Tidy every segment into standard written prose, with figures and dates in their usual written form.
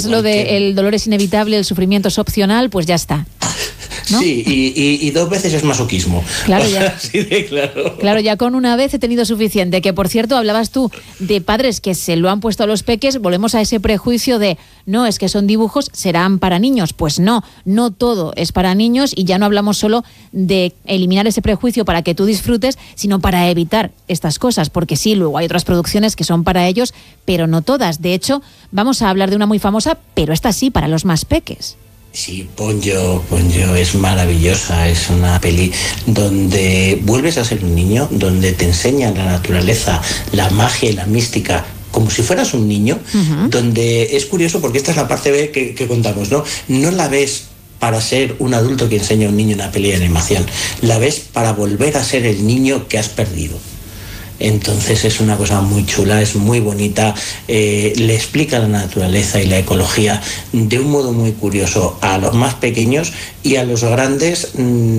lo de el dolor es inevitable, el sufrimiento es opcional, pues ya está, ¿no? Sí, y 2 veces es masoquismo. Claro, ya. Así de claro. Claro, ya con una vez he tenido suficiente. Que, por cierto, hablabas tú de padres que se lo han puesto a los peques. Volvemos a ese prejuicio de, no, es que son dibujos, serán para niños. Pues no todo es para niños, y ya no hablamos solo de eliminar ese prejuicio para que tú disfrutes, sino para evitar estas cosas. Porque sí, luego hay otras producciones que son para ellos, pero no todas. De hecho, vamos a hablar de una muy famosa, pero esta sí, para los más peques. Sí, Ponyo es maravillosa, es una peli donde vuelves a ser un niño, donde te enseñan la naturaleza, la magia y la mística como si fueras un niño, donde es curioso porque esta es la parte B que contamos, ¿no? No la ves para ser un adulto que enseña a un niño una peli de animación, la ves para volver a ser el niño que has perdido. Entonces es una cosa muy chula, es muy bonita, le explica la naturaleza y la ecología de un modo muy curioso a los más pequeños, y a los grandes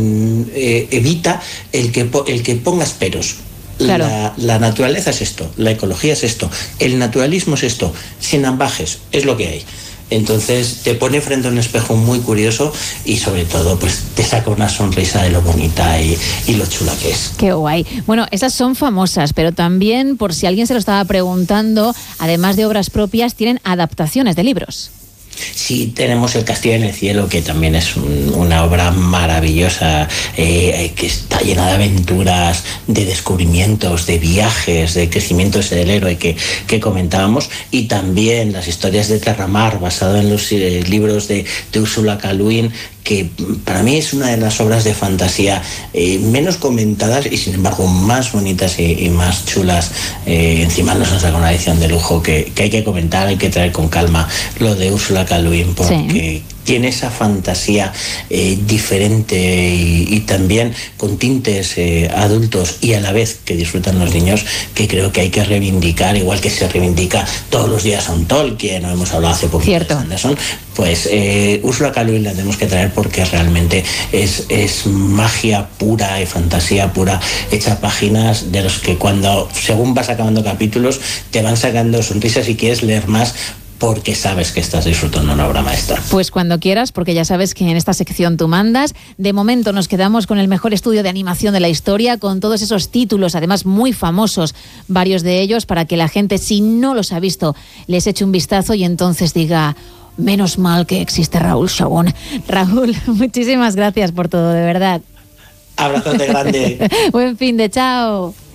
evita el que pongas peros. Claro. La naturaleza es esto, la ecología es esto, el naturalismo es esto, sin ambajes, es lo que hay. Entonces te pone frente a un espejo muy curioso, y sobre todo pues te saca una sonrisa de lo bonita y lo chula que es. Qué guay. Bueno, esas son famosas, pero también, por si alguien se lo estaba preguntando, además de obras propias, tienen adaptaciones de libros. Sí, tenemos El Castillo en el Cielo, que también es una obra maravillosa, que está llena de aventuras, de descubrimientos, de viajes, de crecimiento del héroe que comentábamos, y también las historias de Terramar, basado en los libros de Úrsula K. Le Guin, que para mí es una de las obras de fantasía menos comentadas y sin embargo más bonitas y más chulas. Encima nos han sacado una edición de lujo que hay que comentar, hay que traer con calma lo de Úrsula K. Le Guin, porque tiene esa fantasía diferente y también con tintes adultos, y a la vez que disfrutan los niños, que creo que hay que reivindicar, igual que se reivindica Todos los días a un Tolkien, no hemos hablado hace poquito de Sanderson. Pues Úrsula K. Le Guin la tenemos que traer porque realmente es magia pura y fantasía pura, hecha a páginas de los que según vas acabando capítulos te van sacando sonrisas y quieres leer más, porque sabes que estás disfrutando una obra maestra. Pues cuando quieras, porque ya sabes que en esta sección tú mandas. De momento nos quedamos con el mejor estudio de animación de la historia, con todos esos títulos, además muy famosos, varios de ellos, para que la gente, si no los ha visto, les eche un vistazo y entonces diga: menos mal que existe Raúl Chabón. Raúl, muchísimas gracias por todo, de verdad. Abrazote grande. Buen fin de, chao.